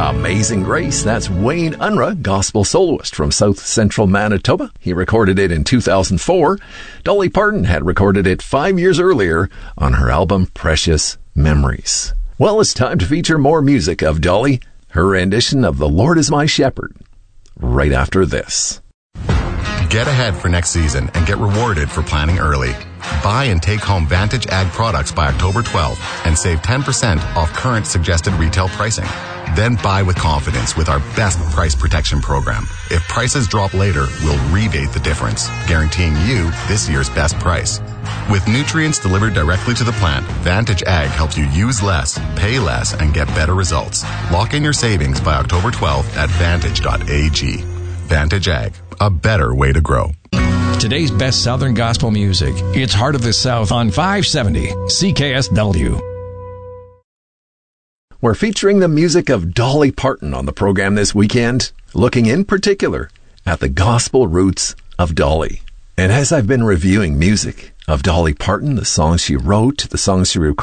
Amazing Grace. That's Wayne Unruh, gospel soloist from South Central Manitoba. He recorded it in 2004. Dolly Parton had recorded it 5 years earlier on her album Precious Memories. Well, it's time to feature more music of Dolly, her rendition of The Lord is My Shepherd, right after this. Get ahead for next season and get rewarded for planning early. Buy and take home Vantage Ag products by October 12th and save 10% off current suggested retail pricing. Then buy with confidence with our best price protection program. If prices drop later, we'll rebate the difference, guaranteeing you this year's best price. With nutrients delivered directly to the plant, Vantage Ag helps you use less, pay less, and get better results. Lock in your savings by October 12th at vantage.ag. Vantage Ag, a better way to grow. Today's best Southern gospel music. It's Heart of the South on 570 CKSW. We're featuring the music of Dolly Parton on the program this weekend, looking in particular at the gospel roots of Dolly. And as I've been reviewing music of Dolly Parton, the songs she wrote, the songs she recorded,